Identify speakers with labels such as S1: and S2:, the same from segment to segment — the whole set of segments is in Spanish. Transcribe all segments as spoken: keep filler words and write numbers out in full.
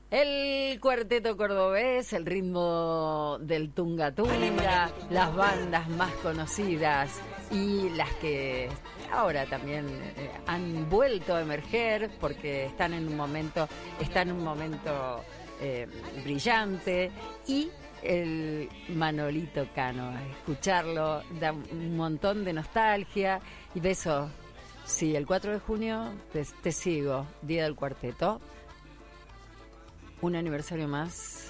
S1: El cuarteto cordobés, el ritmo del tunga tunga, las bandas más conocidas y las que ahora también eh, han vuelto a emerger porque están en un momento, están en un momento eh, brillante, y el Manolito Cano, escucharlo da un montón de nostalgia y besos. Sí, el cuatro de junio te, te sigo, Día del Cuarteto. Un aniversario más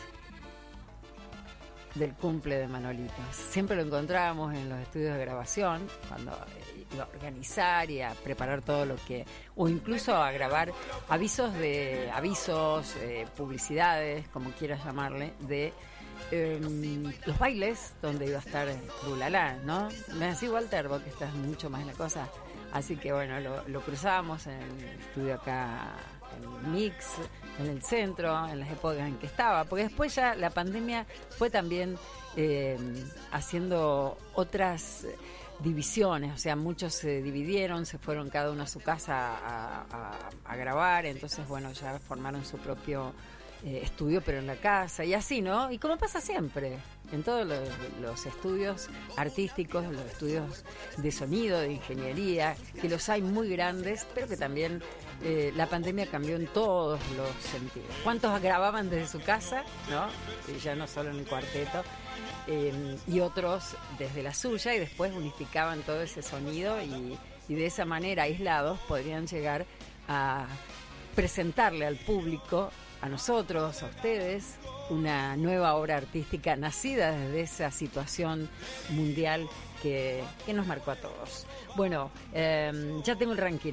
S1: del cumple de Manolito. Siempre lo encontrábamos en los estudios de grabación, cuando iba a organizar y a preparar todo lo que, o incluso a grabar avisos de avisos, eh, publicidades, como quieras llamarle, de eh, los bailes donde iba a estar Rulalá, ¿no? Me decís, Walter, vos que estás mucho más en la cosa. Así que bueno, lo, lo cruzábamos en el estudio acá en Mix, en el centro, en las épocas en que estaba, porque después ya la pandemia fue también eh, haciendo otras divisiones, o sea, muchos se dividieron, se fueron cada uno a su casa a, a, a grabar, entonces bueno, ya formaron su propio eh, estudio, pero en la casa, y así, ¿no? Y como pasa siempre, en todos los, los estudios artísticos, los estudios de sonido, de ingeniería, que los hay muy grandes, pero que también eh, la pandemia cambió en todos los sentidos. ¿Cuántos grababan desde su casa, no? Y ya no solo en el cuarteto, eh, y otros desde la suya, y después unificaban todo ese sonido y, y de esa manera, aislados, podrían llegar a presentarle al público, a nosotros, a ustedes, una nueva obra artística nacida desde esa situación mundial que, que nos marcó a todos. Bueno, eh, ya tengo el ranking.